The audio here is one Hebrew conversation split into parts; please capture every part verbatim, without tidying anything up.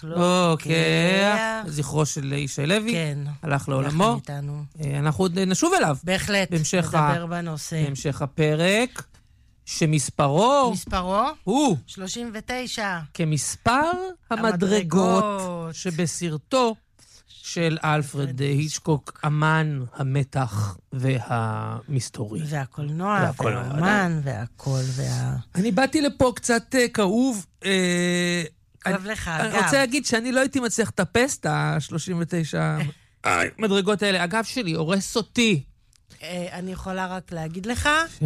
קלוקר. זכרו של ישי לוי. כן. הלך לעולמו. אנחנו עוד נשוב אליו. בהחלט. נדבר בנושא. בהמשך הפרק. שמספרו מספרו הוא שלושים ותשע כמספר המדרגות שבסרטו של אלפרד היצ'קוק, אמן המתח והמסתורי והקולנוע והאמן והכל וה... אני באתי לפה קצת כאוב. כואב לך אני אגב. רוצה להגיד שאני לא הייתי מצליח לטפס את ה-שלושים ותשע מדרגות האלה. הגב שלי הורס אותי. אני יכולה רק להגיד לך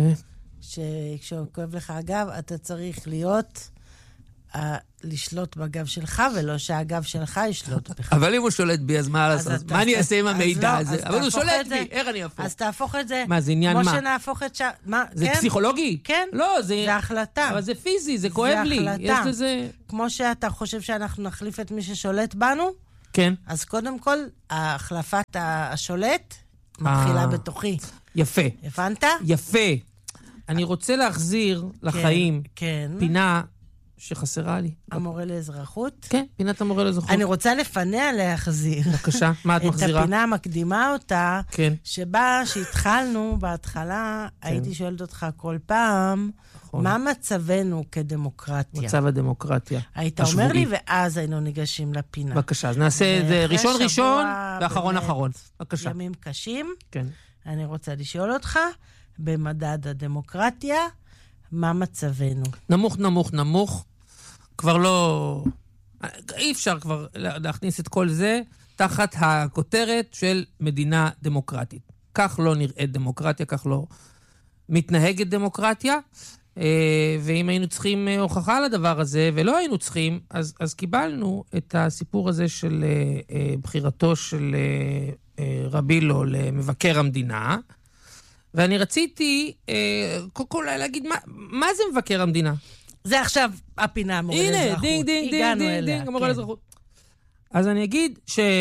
שכשכואב לך הגב, אתה צריך להיות, לשלוט בגב שלך, ולא שהגב שלך ישלוט בך. אבל אם הוא שולט בי, אז מה לעשות? מה אני אעשה עם המידע הזה? אבל הוא שולט בי, איך אני אהפוך? אז תהפוך את זה. מה, זה עניין מה? כמו שנהפוך את ש... זה פסיכולוגי? כן. לא, זה... זה החלטה. אבל זה פיזי, זה כואב לי. זה החלטה. יש לזה... כמו שאתה חושב שאנחנו נחליף את מי ששולט בנו, כן. אז קודם כל, החלפת השולט מתחילה בתוכי. יפה. הבנת? יפה. אני רוצה להחזיר לחיים פינה שחסרה לי. המורה לאזרחות? כן, פינת המורה לאזרחות. אני רוצה לפניה להחזיר. בבקשה, מה את מחזירה? את הפינה המקדימה אותה, שבה שהתחלנו בהתחלה, הייתי שואלת אותך כל פעם, מה מצבנו כדמוקרטיה? מצב הדמוקרטיה. היית אומר לי, ואז היינו ניגשים לפינה. בבקשה, אז נעשה את זה ראשון ראשון, ואחרון אחרון. בבקשה. ימים קשים. כן. אני רוצה לשאול אותך, במדד הדמוקרטיה, מה מצבנו? נמוך, נמוך, נמוך. כבר לא... אי אפשר כבר להכניס את כל זה תחת הכותרת של מדינה דמוקרטית. כך לא נראית דמוקרטיה, כך לא מתנהגת דמוקרטיה. ואם היינו צריכים הוכחה לדבר הזה, ולא היינו צריכים, אז, אז קיבלנו את הסיפור הזה של בחירתו של רבילו למבקר המדינה, ואני רציתי, קודם כל להגיד, מה, מה זה מבקר המדינה? זה עכשיו הפינה המורה לאזרחות. הנה, דינג, דינג, דינג, דינג, דינג, המורה לאזרחות. אז אני אגיד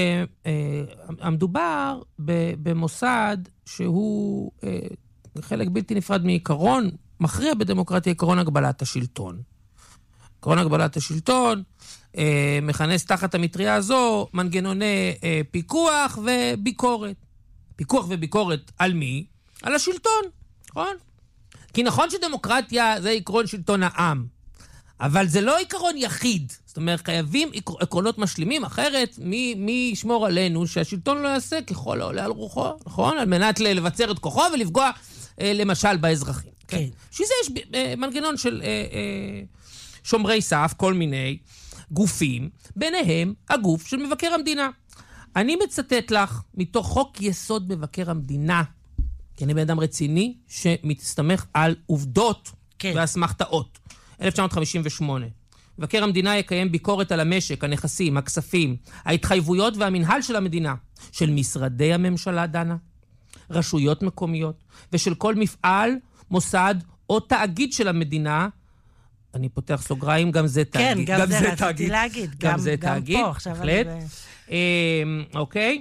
שהמדובר במוסד שהוא חלק בלתי נפרד מעיקרון, מכריע בדמוקרטיה עיקרון הגבלת השלטון. עיקרון הגבלת השלטון מכנס תחת המטריה הזו מנגנוני פיקוח וביקורת. פיקוח וביקורת על מי? על השלטון, נכון? כי נכון שדמוקרטיה זה עקרון שלטון העם, אבל זה לא עיקרון יחיד. זאת אומרת, חייבים עקרונות משלימים, אחרת מי, מי ישמור עלינו שהשלטון לא יעשה ככל העולה על רוחו, נכון? על מנת לבצר את כוחו ולפגוע אה, למשל באזרחים. כן. כן. שזה יש אה, מנגנון של אה, אה, שומרי סף, כל מיני גופים, ביניהם הגוף של מבקר המדינה. אני מצטט לך מתוך חוק יסוד מבקר המדינה, כי אני בן אדם רציני שמסתמך על עובדות כן. והסמכתאות. אלף תשע מאות חמישים ושמונה. מבקר המדינה יקיים ביקורת על המשק, הנכסים, הכספים, ההתחייבויות והמנהל של המדינה, של משרדי הממשלה דנה, רשויות מקומיות, ושל כל מפעל, מוסד או תאגיד של המדינה. אני פותח סוגריים, גם זה תאגיד. כן, גם, גם זה, זה רציתי תאגיד. להגיד. גם, גם זה גם תאגיד, פה, עכשיו בהחלט. אני... אה, אוקיי.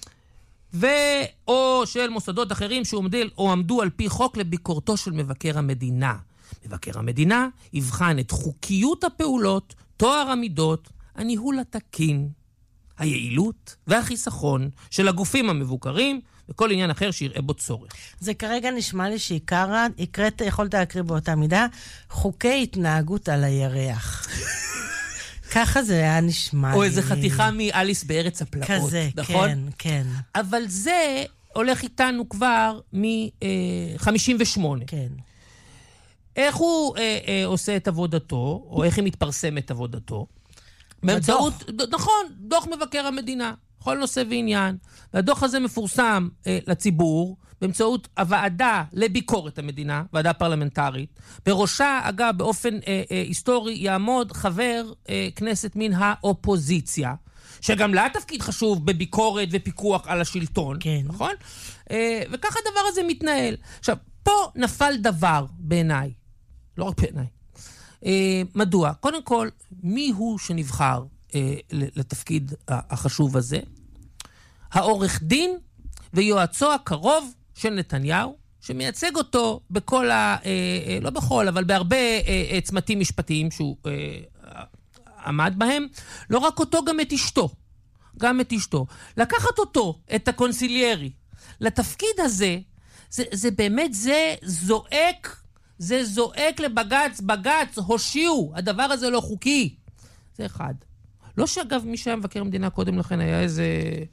ואו של מוסדות אחרים שעומדו עמדו על פי חוק לביקורתו של מבקר המדינה. מבקר המדינה יבחן את חוקיות הפעולות, תואר המידות, הניהול התקין, היעילות והחיסכון של הגופים המבוקרים, וכל עניין אחר שיראה בו צורך. זה כרגע נשמע לי שעיקר, הקראת, יכולת להקריא באותה מידה, חוקי התנהגות על הירח. ככה זה היה נשמע לי. או איזה חתיכה מאליס בארץ הפלאות. כזה, נכון? כן, כן. אבל זה הולך איתנו כבר מ-חמישים ושמונה. כן. איך הוא אה, אה, עושה את עבודתו, או איך היא מתפרסמת עבודתו? באמצעות, ד, נכון, דוח מבקר המדינה, כל נושא ועניין. והדוח הזה מפורסם אה, לציבור, באמצעות הוועדה לביקורת המדינה, ועדה פרלמנטרית. בראשה, אגב, באופן אה, אה, היסטורי, יעמוד חבר אה, כנסת מן האופוזיציה, שגם לה תפקיד חשוב בביקורת ופיקוח על השלטון. כן. נכון? אה, וכך הדבר הזה מתנהל. עכשיו, פה נפל דבר בעיניי. לא רק בעיניי. אה, מדוע? קודם כל, מי הוא שנבחר אה, לתפקיד החשוב הזה? העורך דין ויועצו הקרוב של נתניהו, שמייצג אותו בכל ה... אה, אה, לא בכל, אבל בהרבה אה, צמתים משפטיים שהוא... אה, עמד בהם, לא רק אותו, גם את אשתו. גם את אשתו. לקחת אותו, את הקונסיליירי, לתפקיד הזה, זה, זה באמת, זה זועק, זה זועק לבגץ, בגץ, הושיעו, הדבר הזה לא חוקי. זה אחד. לא שאגב, מי שהיה מבקר המדינה קודם לכן היה איזה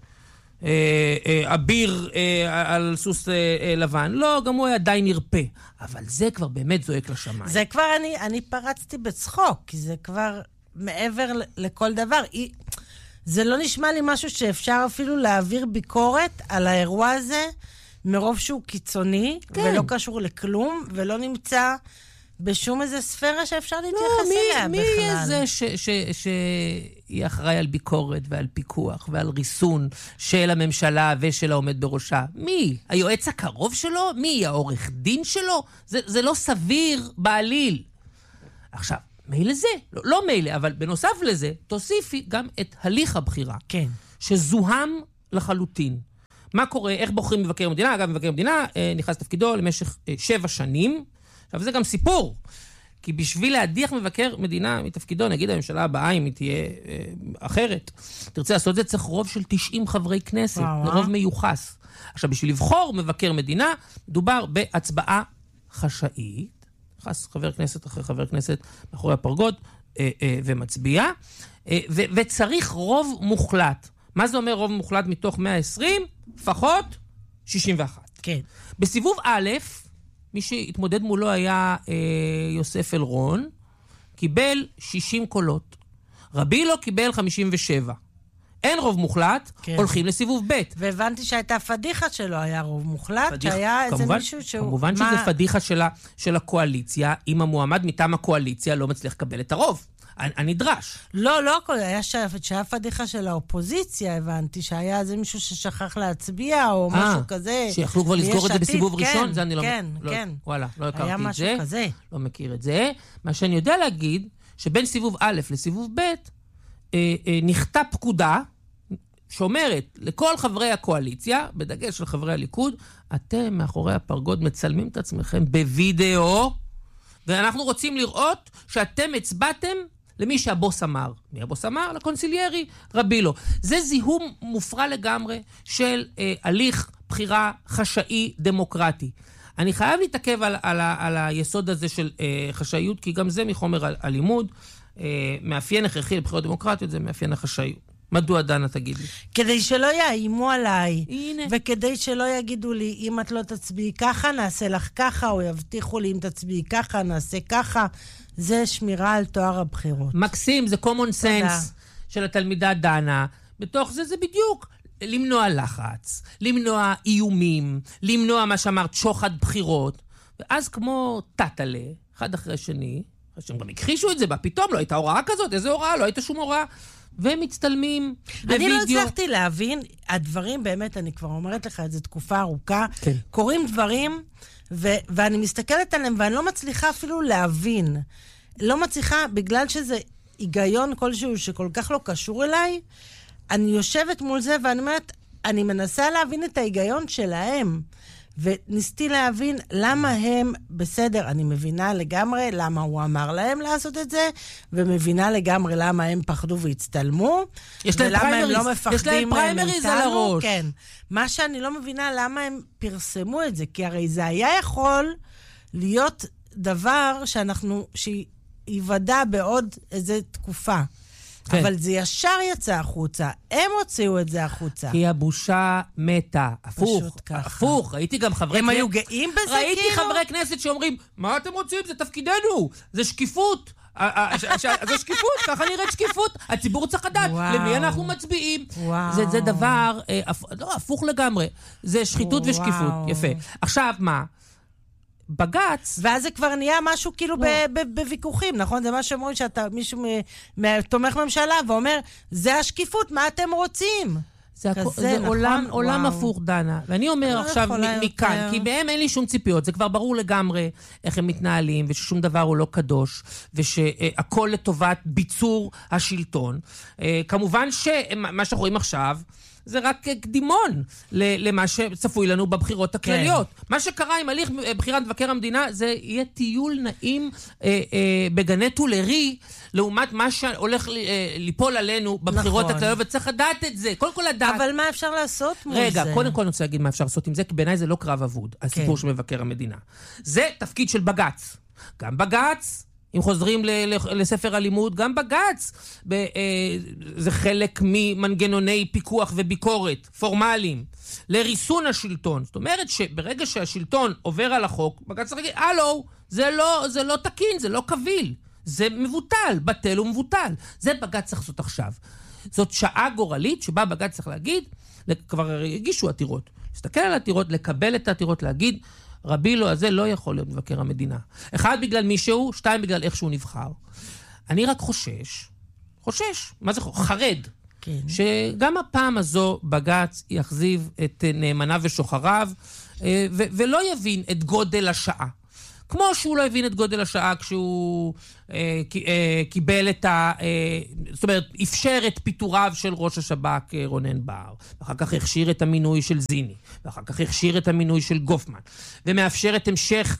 אה, אה, אביר אה, על סוס אה, אה, לבן. לא, גם הוא היה די נרפה. אבל זה כבר באמת זועק לשמיים. זה כבר, אני, אני פרצתי בצחוק, כי זה כבר מעבר לכל דבר. היא, זה לא נשמע לי משהו שאפשר אפילו להעביר ביקורת על האירוע הזה, מרוב שהוא קיצוני, כן. ולא קשור לכלום, ולא נמצא בשום איזה ספירה שאפשר להתייחס לא, אליה מי, בכלל. מי יהיה זה שהיא אחראי על ביקורת ועל פיקוח ועל ריסון של הממשלה ושל העומד בראשה? מי? היועץ הקרוב שלו? מי? העורך דין שלו? זה, זה לא סביר בעליל. עכשיו, מילא זה, לא, לא מילא, אבל בנוסף לזה, תוסיפי גם את הליך הבחירה. כן. שזוהם לחלוטין. מה קורה? איך בוחרים מבקר המדינה? אגב, מבקר המדינה אה, נכנס תפקידו למשך אה, שבע שנים. עכשיו, זה גם סיפור. כי בשביל להדיח מבקר מדינה מתפקידו, נגיד הממשלה הבאה, אם היא תהיה אה, אחרת, תרצה לעשות זה, צריך רוב של תשעים חברי כנסת, רוב מיוחס. עכשיו, בשביל לבחור מבקר מדינה, דובר בהצבעה חשאית, נכנס חבר כנסת אחרי חבר כנסת מאחורי הפרגוד, אה, אה, ומצביע, אה, ו- וצריך רוב מוחלט. מה זה אומר רוב מוחלט מתוך מאה ועשרים? לפחות שישים ואחת. כן. בסיבוב א', מי שהתמודד מולו היה אה, יוסף אלרון, קיבל שישים קולות. רבילו קיבל חמישים ושבע. אין רוב מוחלט, כן. הולכים לסיבוב ב'. והבנתי שהייתה פדיחה שלו, היה רוב מוחלט, פדיח, שהיה איזה כמובן, מישהו שהוא... כמובן מה... שזה פדיחה של, ה, של הקואליציה, אם המועמד מטעם הקואליציה לא מצליח לקבל את הרוב. הנדרש. לא, לא הכל, היה שהיה פדיחה של האופוזיציה, הבנתי, שהיה איזה מישהו ששכח להצביע, או משהו כזה. שיכלו כבר לסגור את זה בסיבוב ראשון, זה אני לא... כן, כן. וואלה, לא הכרתי את זה. היה משהו כזה. לא מכיר את זה. מה שאני יודע להגיד, שבין סיבוב א' לסיבוב ב', נכתב פקודה, שאומרת לכל חברי הקואליציה, בדגש של חברי הליכוד, אתם מאחורי הפרגוד מצלמים את עצמכם בווידאו, ואנחנו רוצים לראות שאתם הצבעתם למי שהבוס אמר. מי הבוס אמר? לקונסיליירי, רבילו. זה זיהום מופרע לגמרי של אה, הליך בחירה חשאי דמוקרטי. אני חייב להתעכב על, על, על היסוד הזה של אה, חשאיות, כי גם זה מחומר הלימוד, אה, מאפיין הכרחי לבחירות דמוקרטיות, זה מאפיין החשאיות. מדוע דנה תגיד לי? כדי שלא יאיימו עליי. הנה. וכדי שלא יגידו לי, אם את לא תצביעי ככה, נעשה לך ככה, או יבטיחו לי, אם תצביעי ככה, נעשה ככה. זה שמירה על תואר הבחירות. מקסים, זה common sense של התלמידה דנה. בתוך זה זה בדיוק. למנוע לחץ, למנוע איומים, למנוע מה שאמרת, שוחד בחירות. ואז כמו טטלה, אחד אחרי שני, שהם גם הכחישו את זה, פתאום לא הייתה הוראה כזאת, איזה הוראה? לא הייתה שום הוראה. והם מצטלמים בווידאו. אני לא הצלחתי להבין, הדברים באמת, אני כבר אומרת לך את זה תקופה ארוכה, כן. קוראים דברים, ו- ואני מסתכלת עליהם, ואני לא מצליחה אפילו להבין. לא מצליחה, בגלל שזה היגיון כלשהו שכל כך לא קשור אליי, אני יושבת מול זה, ואני אומרת, אני מנסה להבין את ההיגיון שלהם, וניסיתי להבין למה הם בסדר, אני מבינה לגמרי למה הוא אמר להם לעשות את זה, ומבינה לגמרי למה הם פחדו והצטלמו, יש להם פריימריז, לא יש להם פריימריז על הראש. כן. מה שאני לא מבינה למה הם פרסמו את זה, כי הרי זה היה יכול להיות דבר שאנחנו, שיוודע בעוד איזה תקופה. כן. אבל זה ישר יצא החוצה. הם הוציאו את זה החוצה. כי הבושה מתה. הפוך. הפוך. ראיתי גם חברי כנסת... הם היו גאים בזה כאילו? ראיתי חברי כנסת שאומרים, מה אתם רוצים? זה תפקידנו. זה שקיפות. זה שקיפות. ככה נראית שקיפות. הציבור צריך לדעת. למי אנחנו מצביעים. זה דבר... לא, הפוך לגמרי. זה שחיתות ושקיפות. יפה. עכשיו מה? בגץ. ואז זה כבר נהיה משהו כאילו בוויכוחים, נכון? זה מה שאומרים שאתה, מישהו תומך ממשלה ואומר, זה השקיפות, מה אתם רוצים? זה עולם הפוך, דנה. ואני אומר עכשיו מכאן, כי בהם אין לי שום ציפיות, זה כבר ברור לגמרי איך הם מתנהלים, וששום דבר הוא לא קדוש, ושהכל לטובת ביצור השלטון. כמובן שמה שאנחנו רואים עכשיו, זה רק קדימון למה שצפוי לנו בבחירות הכלליות. כן. מה שקרה עם הליך בחירת מבקר המדינה, זה יהיה טיול נעים אה, אה, בגני טולרי, לעומת מה שהולך אה, ליפול עלינו בבחירות נכון. הכלליות, וצריך לדעת את זה. קודם כל לדעת. אבל מה אפשר לעשות מול רגע, זה? קודם כל אני רוצה להגיד מה אפשר לעשות עם זה, כי בעיניי זה לא קרב אבוד, הסיפור כן. של מבקר המדינה. זה תפקיד של בג"ץ. גם בג"ץ, אם חוזרים לספר הלימוד, גם בג"ץ, זה חלק ממנגנוני פיקוח וביקורת, פורמליים, לריסון השלטון. זאת אומרת שברגע שהשלטון עובר על החוק, בג"ץ צריך להגיד, הלו, זה לא, זה לא תקין, זה לא קביל, זה מבוטל, בטל ומבוטל. זה בג"ץ צריך לעשות עכשיו. זאת שעה גורלית שבה בג"ץ צריך להגיד, כבר הגישו עתירות, להסתכל על עתירות, לקבל את העתירות, להגיד, רבילו הזה לא יכול להיות מבקר המדינה. אחד, בגלל מישהו, שתיים, בגלל איך שהוא נבחר. אני רק חושש, חושש, מה זה חושש? חרד. כן. שגם הפעם הזו בג"ץ יחזיב את נאמניו ושוחריו, ו- ולא יבין את גודל השעה. כמו שהוא לא הבין את גודל השעה כשהוא אה, אה, קיבל את ה... אה, זאת אומרת, אפשר את פיטוריו של ראש השב"כ אה, רונן בר, ואחר כך הכשיר את המינוי של זיני, ואחר כך הכשיר את המינוי של גופמן, ומאפשר את המשך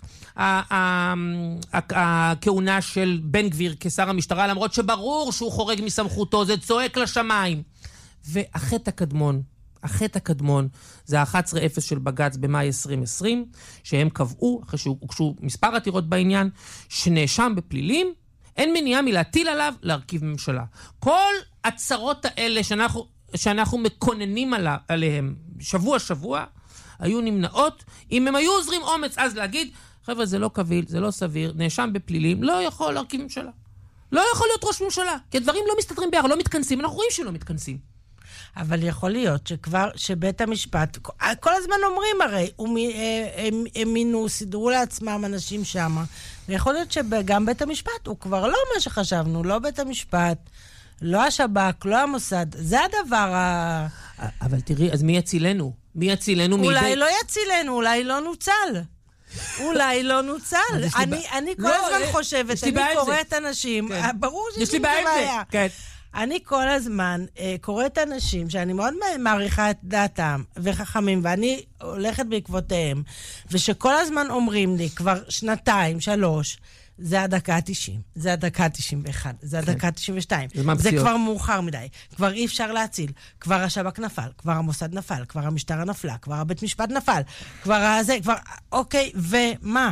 הכהונה של בן גביר כשר המשטרה, למרות שברור שהוא חורג מסמכותו, זה צועק לשמיים. והחטא הקדמון, החטא הקדמון זה ה-אחת עשרה אפס של בג"ץ במאי עשרים עשרים, שהם קבעו, אחרי שהוגשו מספר עתירות בעניין, שנאשם בפלילים, אין מניעה מלהטיל עליו להרכיב ממשלה. כל הצרות האלה שאנחנו, שאנחנו מקוננים עלה, עליהם שבוע שבוע, היו נמנעות, אם הם היו עוזרים אומץ אז להגיד, חבר'ה זה לא קביל, זה לא סביר, נאשם בפלילים, לא יכול להרכיב ממשלה. לא יכול להיות ראש ממשלה, כי הדברים לא מסתדרים ביחד, לא מתכנסים, אנחנו רואים שלא מתכנסים. אבל יכול להיות שכבר, שבית המשפט, כל הזמן אומרים הרי, הם מינו, סידרו לעצמם אנשים שם, ויכול להיות שגם בית המשפט הוא כבר לא מה שחשבנו, לא בית המשפט, לא השב"כ, לא המוסד, זה הדבר ה... אבל תראי, אז מי יצילנו? מי יצילנו? אולי לא יצילנו, אולי לא נוצל. אולי לא נוצל. אני כל הזמן חושבת, אני קוראת אנשים, ברור שיש לי בעיה. כן. אני כל הזמן אה, קוראת אנשים שאני מאוד מעריכה את דעתם וחכמים, ואני הולכת בעקבותיהם, ושכל הזמן אומרים לי כבר שנתיים, שלוש, זה הדקה ה-תשעים, זה הדקה ה-תשעים ואחת, זה הדקה ה-תשעים ושתיים. זה, זה כבר מאוחר מדי, כבר אי אפשר להציל, כבר השב"כ נפל, כבר המוסד נפל, כבר המשטרה נפלה, כבר הבית משפט נפל, כבר הזה, כבר, אוקיי, ומה?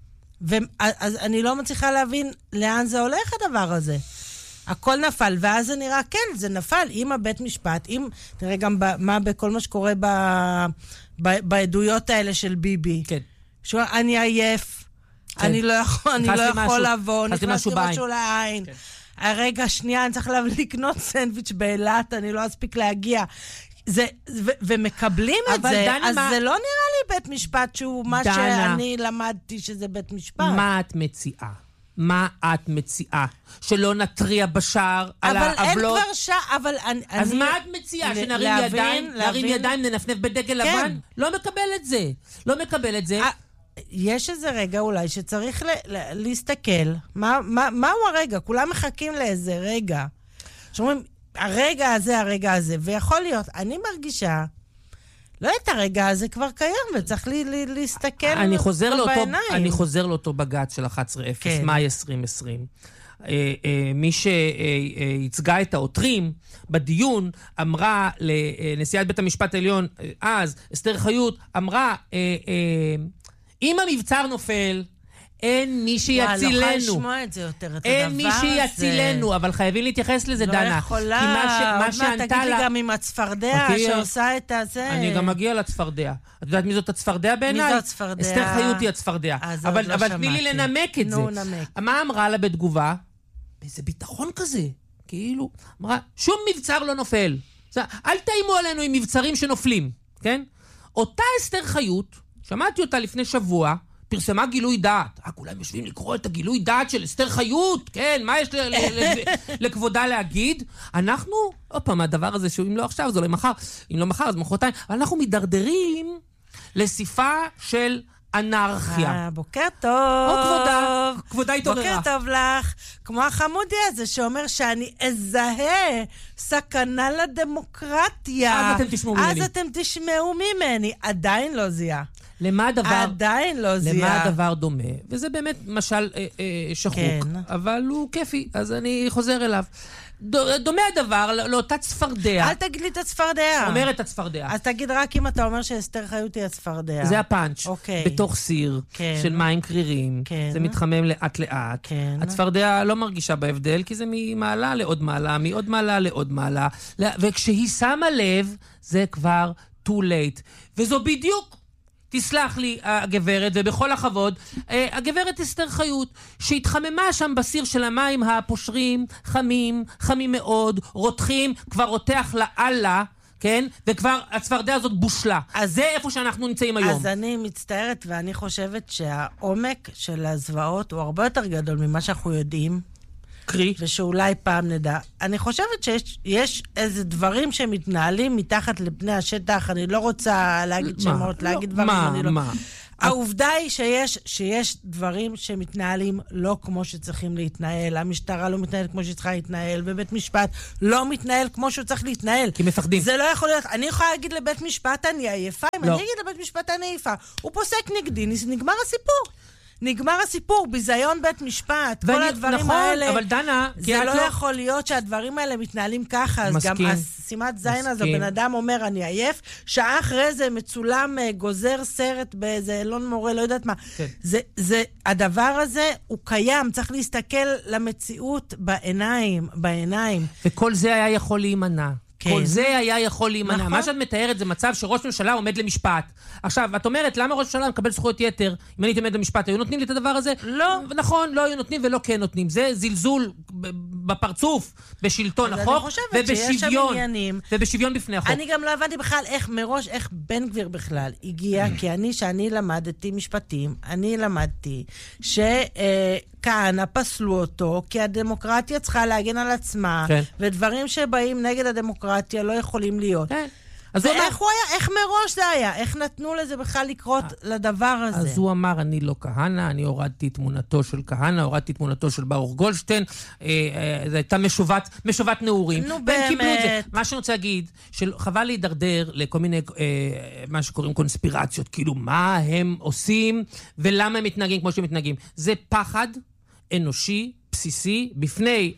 ואז אני לא מצליחה להבין לאן זה הולך הדבר הזה. הכל נפל, ואז זה נראה, כן, זה נפל, עם הבית משפט, עם, תראה גם ב, מה בכל מה שקורה ב, ב, בעדויות האלה של ביבי. כן. שהוא, אני עייף, כן. אני לא יכול, אני לא יכול לבוא, נכנס לי משהו לעין. כן. הרגע, שנייה, אני צריך לקנות סנדוויץ' באילת, אני לא אספיק להגיע. זה, ו, ומקבלים את זה, אז מה... זה לא נראה לי בית משפט שהוא מה דנה, שאני למדתי שזה בית משפט. מה את מציעה? מה את מציעה? שלא נטריע בשער על העבלות? אבל אין כבר שער, אבל אני... אז מה את מציעה? שנרים ידיים, נרים ידיים, ננפנף בדגל לבן? לא מקבל את זה. לא מקבל את זה. יש איזה רגע אולי שצריך להסתכל. מהו הרגע? כולם מחכים לאיזה רגע. שאומרים, הרגע הזה, הרגע הזה. ויכול להיות, אני מרגישה... לא את הרגע הזה כבר קיים, וצריך לי, לי, להסתכל אני חוזר לאותו, בעיניים. אני חוזר לאותו בג"ץ של אחת עשרה אפס, כן. מאי עשרים עשרים. אה, אה, מי שהצגה את העותרים בדיון, אמרה לנשיאת בית המשפט העליון, אז, אסתר חיות, אמרה, אה, אה, אם המבצר נופל, אין מי שיצילנו. לא יכולה לשמוע את זה יותר, את הדבר הזה. אין מי שיצילנו, אבל חייבים להתייחס לזה, דנה. לא יכולה. עוד מעט תגיד לי גם עם הצפרדע שעושה את הזה. אני גם מגיע לצפרדע. את יודעת מי זאת הצפרדע בעיניי? מי זאת הצפרדע? אסתר חיות היא הצפרדע. אבל תני לי לנמק את זה. נו, נמק. מה אמרה לה בתגובה? באיזה ביטחון כזה. כאילו, אמרה, שום מבצר לא נופל. אל תאימו עלינו עם מבצרים שנופלים. כן? אותה אסתר חיות, שמעתי אותה לפני שבוע, פרסמה גילוי דעת. רק אולי יושבים לקרוא את הגילוי דעת של אסתר חיות, כן, מה יש לכבודה להגיד? אנחנו, עוד פעם, הדבר הזה שאם לא עכשיו, זה לא מחר, אם לא מחר, אז מחרתיים, אנחנו מדרדרים לסיפה של אנרכיה. בוקר טוב. או כבודה, כבודה התעוררה. בוקר טוב לך. כמו החמודי הזה שאומר שאני אזהה סכנה לדמוקרטיה. אז אתם תשמעו ממני. אז אתם תשמעו ממני. עדיין לא זיהה. למה הדבר... עדיין לא זיהה. למה הדבר דומה? וזה באמת משל אה, אה, שחוק, כן. אבל הוא כיפי, אז אני חוזר אליו. דומה הדבר לאותה צפרדע. אל תגיד לי את הצפרדע. אומרת הצפרדע. אז תגיד רק אם אתה אומר שאסתר חיות היא הצפרדע. זה הפאנץ'. אוקיי. בתוך סיר כן. של מים קרירים. כן. זה מתחמם לאט לאט. כן. הצפרדע לא מרגישה בהבדל, כי זה ממעלה לעוד מעלה, מעוד מעלה לעוד מעלה. וכשהיא שמה לב, זה כבר too late. וזו בדיוק... תסלח לי, הגברת, ובכל הכבוד, הגברת אסתר חיות, שהתחממה שם בסיר של המים הפושרים, חמים, חמים מאוד, רותחים, כבר רותח לאללה, כן? וכבר הצפרדע הזאת בושלה. אז זה איפה שאנחנו נמצאים היום. אז אני מצטערת, ואני חושבת שהעומק של הזוועות הוא הרבה יותר גדול ממה שאנחנו יודעים. קרי. ושאולי פעם נדע. אני חושבת שיש יש איזה דברים שמתנהלים מתחת לפני השטח, אני לא רוצה להגיד מה? שמות, לא, להגיד דברים, מה, אני לא... מה? העובדה היא שיש, שיש דברים שמתנהלים לא כמו שצריכים להתנהל, המשטרה לא מתנהלת כמו שצריכה להתנהל, ובית משפט לא מתנהל כמו שהוא צריך להתנהל. כי מפחדים. זה לא יכול להיות, אני יכולה להגיד לבית משפט אני עייפה, אם לא. אני אגיד לבית משפט אני עייפה, הוא פוסק נגדי, נגמר הסיפור. נגמר הסיפור, ביזיון בית משפט, כל הדברים נכון, האלה. אבל דנה, זה לא, לא יכול להיות שהדברים האלה מתנהלים ככה, אז מסכים. גם השימת זין הזו, בן אדם אומר, אני עייף, שעה אחרי זה מצולם, גוזר סרט באיזה אלון מורה, לא יודעת מה. כן. זה, זה, הדבר הזה הוא קיים, צריך להסתכל למציאות בעיניים, בעיניים. וכל זה היה יכול להימנע. כן. כל זה היה יכול להימנע. נכון. מה שאת מתארת זה מצב שראש ממשלה עומד למשפט. עכשיו, את אומרת, למה ראש ממשלה מקבל זכויות יתר? אם אני עומד למשפט, היו נותנים לי את הדבר הזה? לא. נכון, לא היו נותנים ולא כן נותנים. זה זלזול בפרצוף, בשלטון החוק, ובשוויון. ובשוויון בפני החוק. אני גם לא הבנתי בכלל איך מראש, איך בן גביר בכלל הגיע, כי אני, שאני למדתי משפטים, אני למדתי ש... כהנא פסלו אותו, כי הדמוקרטיה צריכה להגן על עצמה, כן. ודברים שבאים נגד הדמוקרטיה לא יכולים להיות. כן. אז ואיך הוא היה, איך מראש זה היה? איך נתנו לזה בכלל לקרות לדבר הזה? אז הוא אמר, אני לא כהנא, אני הורדתי תמונתו של כהנא, הורדתי תמונתו של ברוך גולדשטיין, אה, אה, זו הייתה משובת, משובת נעורים. נו באמת. מה שאני רוצה להגיד, שחבל להידרדר לכל מיני, אה, מה שקוראים קונספירציות, כאילו מה הם עושים ולמה הם מתנהגים כמו שהם מתנהגים. זה פחד אנושי, בסיסי, בפני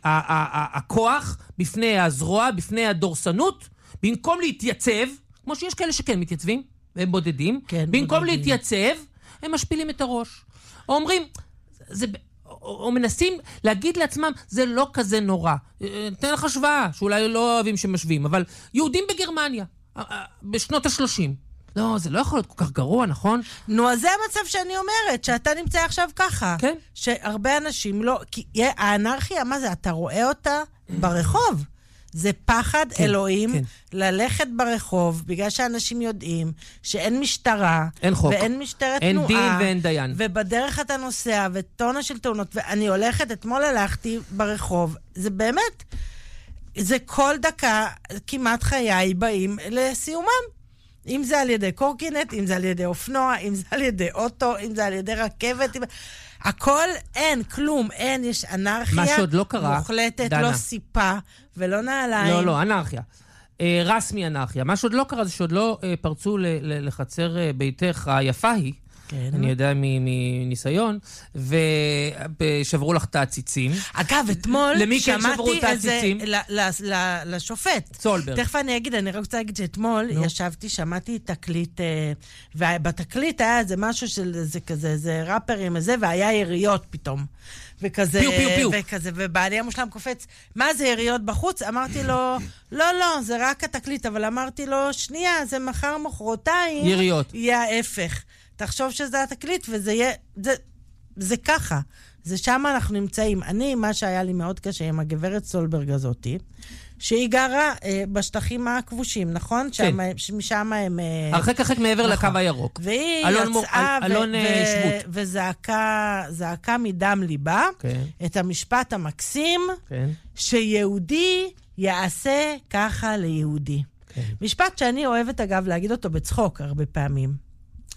הכוח, בפני הזרוע, בפני הדורסנות, במקום להתייצב, כמו שיש כאלה שכן מתייצבים, והם בודדים, כן, במקום בודדים. להתייצב, הם משפילים את הראש. או אומרים, זה, או, או מנסים להגיד לעצמם, זה לא כזה נורא. תן לך השוואה, שאולי לא אוהבים שמשווים, אבל יהודים בגרמניה, בשנות ה-שלושים, לא, זה לא יכול להיות כל כך גרוע, נכון? נו, אז זה המצב שאני אומרת, שאתה נמצא עכשיו ככה. כן. שהרבה אנשים לא... כי האנרכיה, מה זה? אתה רואה אותה ברחוב. זה פחד כן, אלוהים כן. ללכת ברחוב, בגלל שאנשים יודעים שאין משטרה, אין חוק. ואין משטרת אין תנועה. דין ואין דיין. ובדרך אתה נוסע, וטונה של תאונות, ואני הולכת, אתמול הלכתי ברחוב, זה באמת, זה כל דקה, כמעט חיי באים לסיומם. אם זה על ידי קורקינט, אם זה על ידי אופנוע, אם זה על ידי אוטו, אם זה על ידי רכבת, אם... הכל אין, כלום, אין, יש אנרכיה. מה שעוד לא קרה, מוחלטת, דנה. לא סיפה ולא נעליים. לא, לא, אנרכיה. אה, רסמי אנרכיה. מה שעוד לא קרה זה שעוד לא אה, פרצו ל- ל- לחצר אה, ביתך היפה היא, כן. אני יודע מניסיון, ושברו לך את העציצים. אגב, אתמול למי כן שברו שמעתי את איזה, העציצים? ל- ל- ל- לשופט. סולברג. תכף אני אגיד, אני רק רוצה להגיד שאתמול נו. ישבתי, שמעתי תקליט, אה, ובתקליט היה איזה משהו של איזה כזה, איזה ראפרים הזה, והיה יריות פתאום. וכזה, פיו, פיו, פיו. וכזה, ובעלי המושלם קופץ, מה זה יריות בחוץ? אמרתי לו, לא, לא, זה רק התקליט, אבל אמרתי לו, שנייה, זה מחר מחרתיים. יריות. יהיה ההפך. תחשוב שזה התקליט, וזה יהיה, זה, זה ככה. זה שם אנחנו נמצאים. אני, מה שהיה לי מאוד קשה עם הגברת סולברג הזאתי, שהיא גרה אה, בשטחים הכבושים, נכון? כן. שם, משם הם... אה, הרחק הרחק מעבר נכון. לקו הירוק. והיא אלון יצאה מור- אל- אלון, ו- אה, ו- שבות. וזעקה זעקה מדם ליבה כן. את המשפט המקסים, כן. שיהודי יעשה ככה ליהודי. כן. משפט שאני אוהבת, אגב, להגיד אותו בצחוק הרבה פעמים.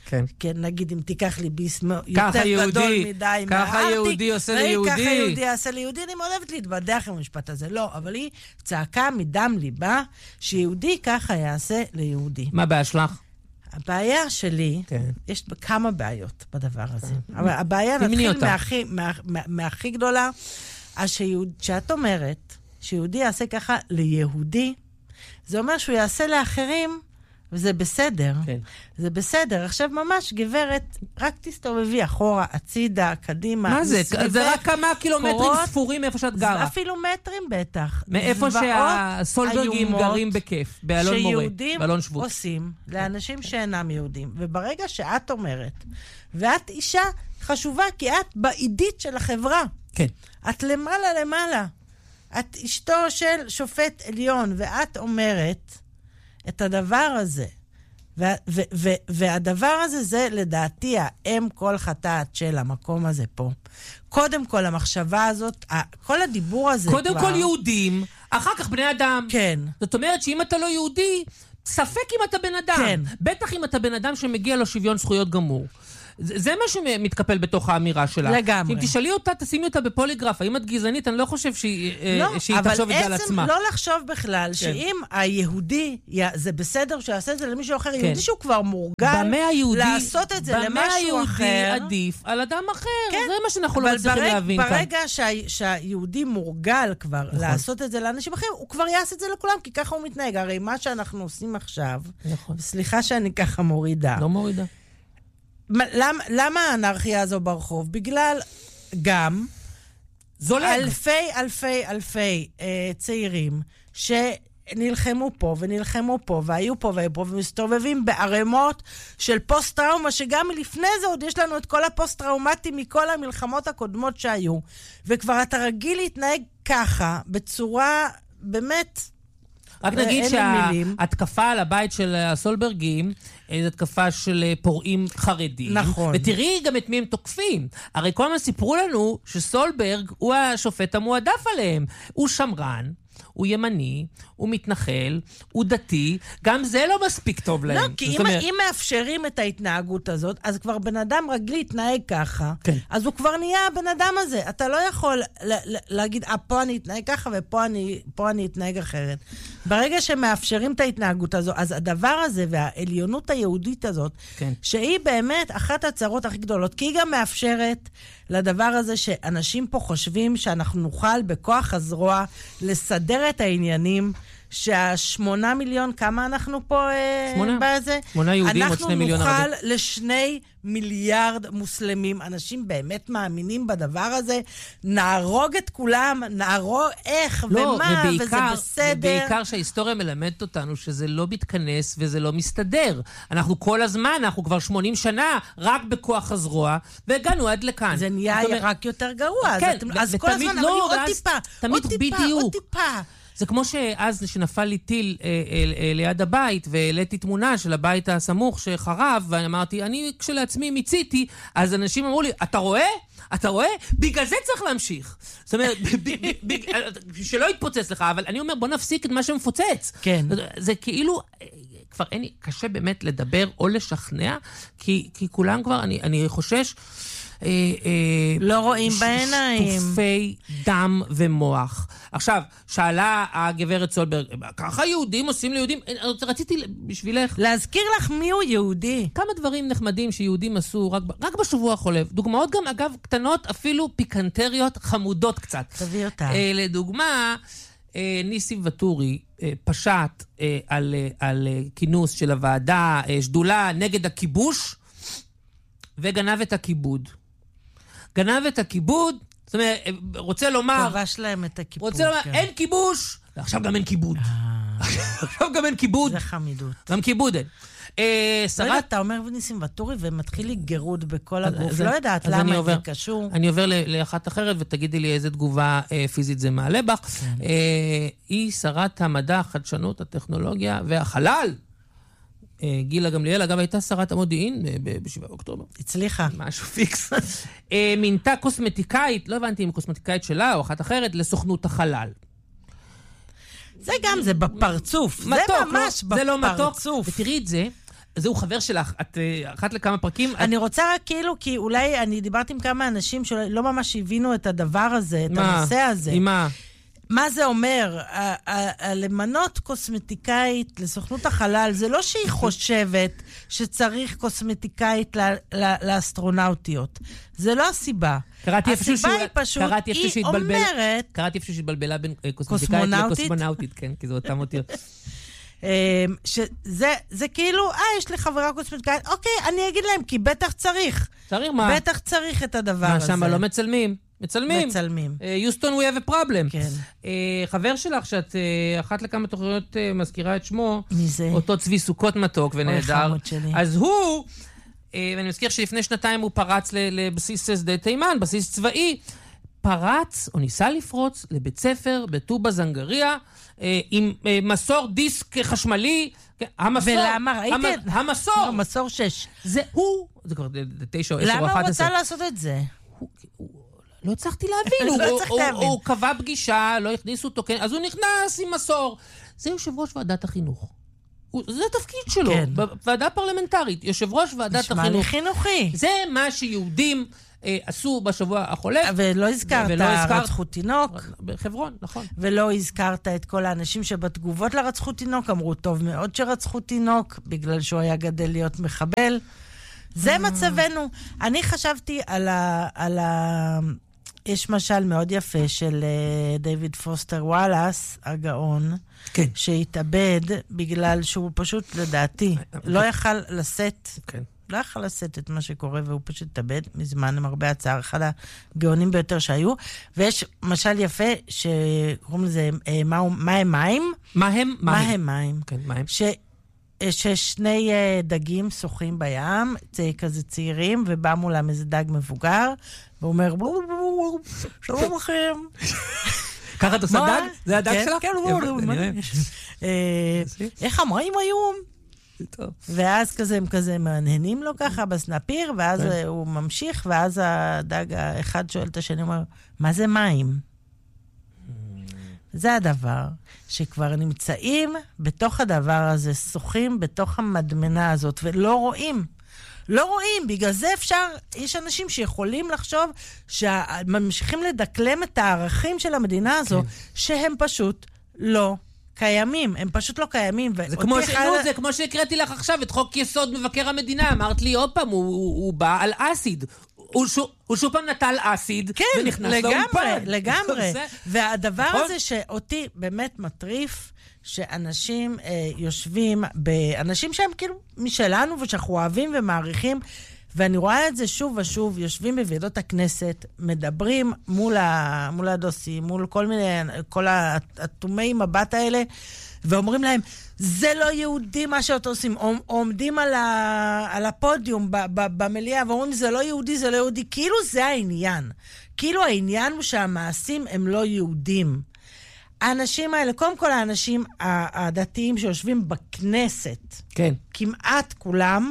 כן. כן, נגיד, אם תיקח לי ביס יותר גדול מדי מהארטיק, ככה יהודי עושה ליהודי. ככה יהודי יעשה ליהודי, אני מאוד אוהבת להתבדח עם המשפט הזה. לא, אבל היא צעקה מדם ליבה, שיהודי ככה יעשה ליהודי. מה הבעיה שלך? הבעיה שלי, כן. יש כמה בעיות בדבר הזה. אבל הבעיה נתחיל מהכי, מה, מה, מהכי גדולה, שיהוד, שאת אומרת, שיהודי יעשה ככה ליהודי, זה אומר שהוא יעשה לאחרים, וזה בסדר. כן. זה בסדר. עכשיו ממש, גברת, רק תסתובבי אחורה, הצידה, קדימה. מה זה? זה רק כמה קילומטרים קורות, ספורים מאיפה שאת גרה. אפילו מטרים בטח. מאיפה שהסולברגים גרים בכיף, באלון מורה, באלון שבות. שיהודים עושים לאנשים שאינם יהודים. וברגע שאת אומרת, ואת אישה חשובה, כי את בעידית של החברה. כן. את למעלה למעלה. את אשתו של שופט עליון, ואת אומרת את הדבר הזה. ו- ו- ו- והדבר הזה זה לדעתי האם כל חטאת של המקום הזה פה. קודם כל המחשבה הזאת, כל הדיבור הזה קודם כבר... קודם כל יהודים, אחר כך בני אדם. כן. זאת אומרת שאם אתה לא יהודי, ספק אם אתה בן אדם. כן. בטח אם אתה בן אדם שמגיע לו שוויון זכויות גמור. זה מה שמתקפל בתוך האמירה שלה. לגמרי. אם תשאלי אותה, תשימי אותה בפוליגרף. האם את גזענית? אני לא חושב שהיא, לא, שהיא תחשוב את זה על עצמה. אבל עצם לא לחשוב בכלל, כן. שאם היהודי, זה בסדר שיעשה את זה למישהו אחר, כן. יהודי שהוא כבר מורגל היהודי, לעשות את זה למשהו אחר. במה היהודי עדיף על אדם אחר. כן. זה מה שאנחנו לא מצליחים ברג, להבין כאן. ברגע שה, שהיהודי מורגל כבר נכון. לעשות את זה לאנשים אחרים, הוא כבר יעשה את זה לכולם, כי ככה הוא מתנהג. הרי מה שאנחנו עושים עכשיו, נכון. סליחה שאני ככה מורידה. לא מורידה. למה, למה האנרכיה הזו ברחוב? בגלל גם זולג. אלפי אלפי אלפי אה, צעירים שנלחמו פה ונלחמו פה והיו פה והיו פה ומסתובבים בערימות של פוסט-טראומה, שגם מלפני זה עוד יש לנו את כל הפוסט-טראומטים מכל המלחמות הקודמות שהיו, וכבר אתה רגיל להתנהג ככה בצורה באמת... רק נגיד שההתקפה על הבית של הסולברגים, זו התקפה של פורעים חרדים. נכון. ותראי גם את מי הם תוקפים. הרי כל מה סיפרו לנו שסולברג הוא השופט המועדף עליהם. הוא שמרן, הוא ימני, הוא מתנחל, הוא דתי, גם זה לא מספיק טוב להם. לא, כי אם, אומר... אם מאפשרים את ההתנהגות הזאת, אז כבר בן אדם רגלי יתנהג ככה, כן. אז הוא כבר נהיה הבן אדם הזה. אתה לא יכול ל- ל- להגיד, אה, פה אני אתנהג ככה ופה אני, פה אני אתנהג אחרת. ברגע שמאפשרים את ההתנהגות הזו, אז הדבר הזה והעליונות היהודית הזאת, כן. שהיא באמת אחת הצרות הכי גדולות, כי היא גם מאפשרת לדבר הזה שאנשים פה חושבים שאנחנו נוכל בכוח הזרוע לסדר את העניינים, שהשמונה מיליון, כמה אנחנו פה שמונה, בזה? שמונה יהודים עוד שני מיליון ערבים. אנחנו נוכל לשני מיליארד מוסלמים, אנשים באמת מאמינים בדבר הזה, נהרוג את כולם, נהרוג איך לא, ומה, ובעיקר, וזה בסדר. ובעיקר שההיסטוריה מלמדת אותנו שזה לא מתכנס וזה לא מסתדר. אנחנו כל הזמן, אנחנו כבר שמונים שנה, רק בכוח הזרוע, והגענו עד לכאן. זה נהיה אומרת, רק יותר גרוע. כן, אז, אז כל הזמן, לא, עוד טיפה, תמיד עוד טיפה, בדיוק. עוד טיפה. זה כמו שאז שנפל לי טיל אה, אה, אה, ליד הבית, והעליתי תמונה של הבית הסמוך שחרב, ואמרתי, אני כשלעצמי מיציתי, אז אנשים אמרו לי, אתה רואה? אתה רואה? בגלל זה צריך להמשיך. זאת אומרת, ב- ב- ב- שלא יתפוצץ לך, אבל אני אומר, בוא נפסיק את מה שמפוצץ. כן. זה כאילו... כבר אין, קשה באמת לדבר או לשכנע, כי, כי כולם כבר, אני, אני חושש... אה, אה, לא רואים ש- בעיניים. שטופי דם ומוח. עכשיו, שאלה הגברת סולברג, ככה יהודים עושים ליהודים? רציתי בשבילך... להזכיר לך מי הוא יהודי. כמה דברים נחמדים שיהודים עשו רק, רק בשבוע החולף. דוגמאות גם, אגב, קטנות, אפילו פיקנטריות חמודות קצת. תביא אותה. אה, לדוגמה... ניסים וטורי פשט על, על כינוס של הוועדה, שדולה נגד הכיבוש, וגנב את הכיבוד. גנב את הכיבוד, זאת אומרת, רוצה לומר... כובש להם את הכיבוד. רוצה לומר, כן. אין כיבוש, ועכשיו גם אין כיבוד. עכשיו גם אין כיבוד. זה חמידות. גם כיבוד אין. שרת... אתה אומר ניסים וטורי ומתחיל לי גירוד בכל הגוף. לא יודעת למה זה קשור. אני עובר לאחת אחרת ותגידי לי איזה תגובה פיזית זה מעלה בך. היא שרת המדע, החדשנות, הטכנולוגיה והחלל. גילה גמליאל, אגב, הייתה שרת המודיעין בשבעה באוקטובר. הצליחה. משהו פיקס. מינתה קוסמטיקאית, לא הבנתי אם קוסמטיקאית שלה או אחת אחרת, לסוכנות החלל. זה גם, זה בפרצוף. מתוק, זה ממש לא, בפרצוף. זה לא מתוק. פרצוף. ותראי את זה, זהו חבר שלך, את אחת לכמה פרקים... אני רוצה רק כאילו, כי אולי אני דיברתי עם כמה אנשים שלא ממש הבינו את הדבר הזה, את הנושא הזה. עם מה? מה זה אומר? למנות קוסמטיקאית לסוכנות החלל, זה לא שהיא חושבת שצריך קוסמטיקאית לאסטרונאוטיות. זה לא הסיבה. הסיבה היא פשוט, היא אומרת... קראתי איפשהו שהתבלבלה בין קוסמטיקאית לקוסמונאוטית, כן, כי זה אותם אותיות. שזה כאילו, אה, יש לי חברה קוסמטיקאית, אוקיי, אני אגיד להם, כי בטח צריך. צריך מה? בטח צריך את הדבר הזה. מה, שמה לא מצלמים? מצלמים. מצלמים. יוסטון, we have a problem. כן. חבר שלך, שאת אחת לכמה תוכניות מזכירה את שמו, מי זה? אותו צבי סוכות מתוק ונהדר. אז הוא, ואני מזכיר שלפני שנתיים הוא פרץ לבסיס שדה תימן, בסיס צבאי, פרץ או ניסה לפרוץ לבית ספר בטובה זנגריה, עם מסור דיסק חשמלי, המסור. ולמה? ראיתי? המסור. המסור שש. זה הוא, זה כבר תשע או עשר או אחת עשרה. למה הוא רוצה לעשות את זה? לא הצלחתי להבין, הוא קבע פגישה, לא הכניסו אותו, אז הוא נכנס עם מסור. זה יושב ראש ועדת החינוך. זה התפקיד שלו, בוועדה פרלמנטרית, יושב ראש ועדת החינוך. נשמע לי חינוכי. זה מה שיהודים עשו בשבוע החולף. ולא הזכרת רצחו תינוק. בחברון, נכון. ולא הזכרת את כל האנשים שבתגובות לרצחו תינוק, אמרו טוב מאוד שרצחו תינוק, בגלל שהוא היה גדל להיות מחבל. זה מצבנו. אני חשבתי על ה... על ה... יש משל מאוד יפה של דיוויד פוסטר וואלאס, הגאון, כן. שהתאבד בגלל שהוא פשוט, לדעתי, לא יכל לשאת, כן. לא יכל לשאת את מה שקורה, והוא פשוט התאבד מזמן, עם הרבה הצער, אחד הגאונים ביותר שהיו, ויש משל יפה שקוראים לזה, מה הם מים? מה הם? מה הם מים? כן, מה הם? ש... ששני דגים שוחים בים, כזה צעירים, ובא מולם איזה דג מבוגר, והוא אומר, שלום לכם. ככה את עושה דג? זה הדג שלך? כן, איך המים היום? ואז כזה הם כזה מעניינים לו ככה בסנפיר, ואז הוא ממשיך, ואז הדג האחד שואל את השני, אומר, מה זה מים? זה הדבר שכבר נמצאים בתוך הדבר הזה, שוחים בתוך המדמנה הזאת, ולא רואים. לא רואים, בגלל זה אפשר, יש אנשים שיכולים לחשוב שממשיכים לדקלם את הערכים של המדינה הזו, כן. שהם פשוט לא קיימים, הם פשוט לא קיימים. זה כמו, ש... חייל... זה כמו שהקראתי לך עכשיו את חוק יסוד מבקר המדינה, אמרת לי עוד פעם, הוא, הוא, הוא בא על אסיד. הוא שוב, הוא שוב פעם נטל אסיד, כן, ונכנס לגמרי, לאולפן. לגמרי. והדבר נכון? הזה שאותי באמת מטריף, שאנשים אה, יושבים, באנשים שהם כאילו משלנו, ושאנחנו אוהבים ומעריכים, ואני רואה את זה שוב ושוב, יושבים בוועדות הכנסת, מדברים מול, ה, מול הדוסים, מול כל מיני, כל התומי מבט האלה, ואומרים להם, זה לא יהודי מה שאתם עושים, עומדים על, ה, על הפודיום ב, ב, במליאה, ואומרים, זה לא יהודי, זה לא יהודי, כאילו זה העניין. כאילו העניין הוא שהמעשים הם לא יהודים. האנשים האלה, קודם כל האנשים הדתיים שיושבים בכנסת, כן. כמעט כולם,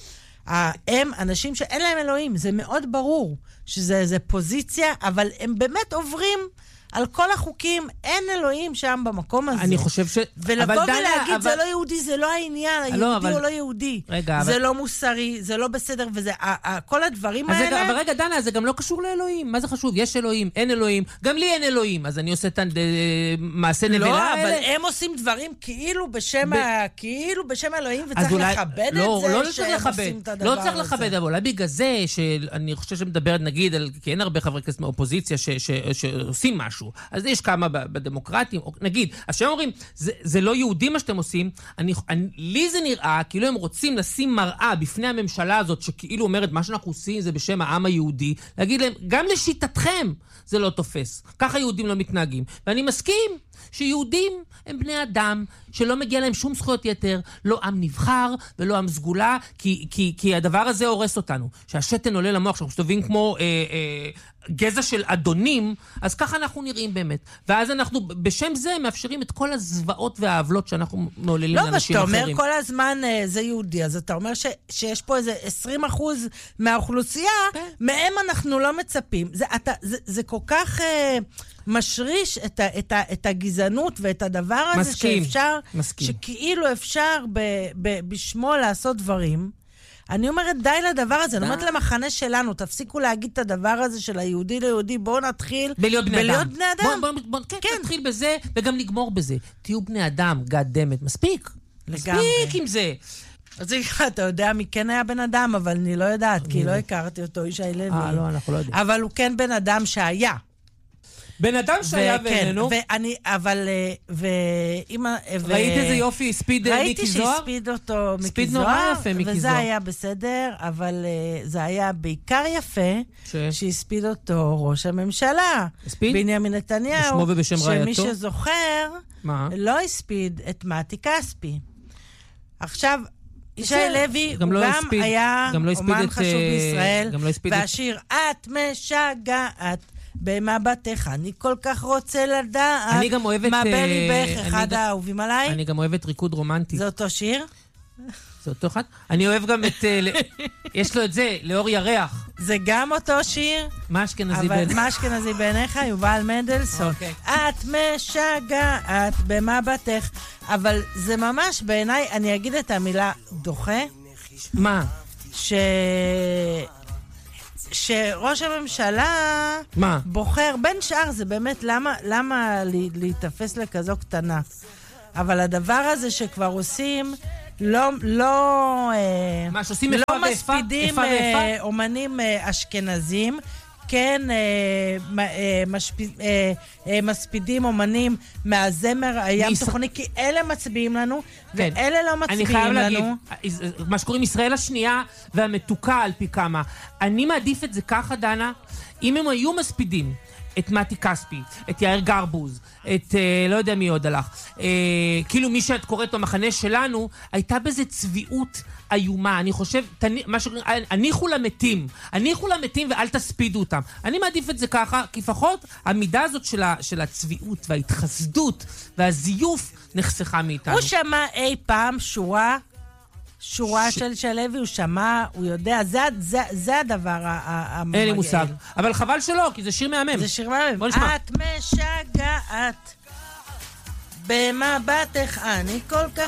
הם אנשים שאין להם אלוהים, זה מאוד ברור שזה זה פוזיציה, אבל הם באמת עוברים על כל החוקים, אין אלוהים שם במקום הזה. אני חושב ש... ולבוא ולהגיד, אבל... זה לא יהודי, זה לא העניין, היהודי לא, אבל... או לא יהודי. רגע, זה אבל... לא מוסרי, זה לא בסדר, וזה... כל הדברים האלה... רגע, אבל רגע, דנה, זה גם לא קשור לאלוהים. מה זה חשוב? יש אלוהים, אין אלוהים. גם לי אין אלוהים, אז אני עושה את מעשה נבלה לא, האלה. אבל הם עושים דברים כאילו בשם, ב... ה... כאילו בשם אלוהים, וצריך אולי... לכבד לא, את זה לא שהם לכבד. עושים את הדבר הזה. לא צריך לכבד, אבל אולי בגלל זה, שאני חושב שמדברת, נגיד, על... כי אין הרבה חברי כנסת מהאופוזיציה ש... ש... שעושים משהו. אז יש כמה בדמוקרטים, או, נגיד, אז שהם אומרים, זה, זה לא יהודי מה שאתם עושים, אני, אני, לי זה נראה, כאילו הם רוצים לשים מראה בפני הממשלה הזאת, שכאילו אומרת, מה שאנחנו עושים זה בשם העם היהודי, להגיד להם, גם לשיטתכם זה לא תופס. ככה יהודים לא מתנהגים. ואני מסכים שיהודים הם בני אדם, שלא מגיע להם שום זכויות יתר, לא עם נבחר ולא עם סגולה, כי, כי, כי הדבר הזה הורס אותנו. שהשתן עולה למוח, שאנחנו שטובים כמו... אה, אה, גזע של אדונים, אז ככה אנחנו נראים באמת. ואז אנחנו בשם זה מאפשרים את כל הזוועות והעוולות שאנחנו מעוללים לאנשים אחרים. לא, אבל אתה אומר כל הזמן זה יהודי, אז אתה אומר ש, שיש פה איזה עשרים אחוז מהאוכלוסייה, מהם אנחנו לא מצפים. זה, אתה, זה, זה כל כך... משריש את, ה, את, ה, את הגזענות ואת הדבר הזה מסכים, שאפשר, מסכים. שכאילו אפשר ב, ב, בשמו לעשות דברים. אני אומרת, די לדבר הזה, אני אומרת למחנה שלנו, תפסיקו להגיד את הדבר הזה של היהודי ליהודי, בואו נתחיל בלהיות בני בלהיות אדם. בני אדם. בואו, בואו, בואו, כן, כן. נתחיל בזה וגם נגמור בזה. תהיו בני אדם, גדמת, מספיק. לגמרי. מספיק עם זה. אז אתה יודע מי כן היה בן אדם, אבל אני לא יודעת, כי לא הכרתי אותו, ישי לוי. אה, לא, אנחנו לא יודעים. אבל הוא כן בן אדם שהיה. בן אדם שהיה ואיננו. ואני, אבל, ואמא... ראית איזה יופי, הספיד מיקי זוהר? ראיתי שהספיד אותו מיקי זוהר. נורא יפה, מיקי זוהר. וזה היה בסדר, אבל זה היה בעיקר יפה, שהספיד אותו ראש הממשלה. הספיד? בנימין נתניהו. בשמו ובשם רעייתו. שמי שזוכר, לא הספיד את מתי כספי. עכשיו... ישי לוי הוא גם היה אומן חשוב בישראל, והשיר, את משגעת במבטך, אני כל כך רוצה לדעת מה בליבך, אחד האהובים עליי. אני גם אוהבת ריקוד רומנטי. זה אותו שיר? זה אותו אחד? אני אוהב גם את... יש לו את זה, לאור ירח. זה גם אותו שיר? מה אשכנזי בעיניך? מה אשכנזי בעיניך? יובל מנדלסון. את משגעת במבטך. אבל זה ממש בעיניי, אני אגיד את המילה דוחה. מה? ש... שראש הממשלה מה? בוחר, בין שאר זה באמת, למה, למה להתאפס לכזו קטנה? אבל הדבר הזה שכבר עושים, לא, לא, מה, שעושים לא איפה מספידים ואיפה? איפה? אומנים אשכנזים, כן משפיד, מספידים אומנים מהזמר הים תיכוני, כי אלה מצביעים לנו, כן. ואלה לא מצביעים לנו. אני חייב להגיד, מה שקוראים ישראל השנייה והמתוקה על פי כמה. אני מעדיף את זה ככה, דנה, אם הם היו מספידים את מתי כספי, את יאיר גרבוז, את אה, לא יודע מי עוד הלך. אה, כאילו מי שאת קוראת במחנה שלנו, הייתה בזה צביעות איומה. אני חושב, תני, מה ש... הניחו למתים. הניחו למתים ואל תספידו אותם. אני מעדיף את זה ככה, כי לפחות המידה הזאת של, ה, של הצביעות וההתחסדות והזיוף נחסכה מאיתנו. הוא שמע אי פעם שורה... שורה ש... של שלוי, הוא שמע, הוא יודע, זה, זה, זה הדבר המגעיל. אין לי מושג. אבל חבל שלא, כי זה שיר מהמם. זה שיר מהמם. בוא נשמע. את משגעת במבטך, אני כל כך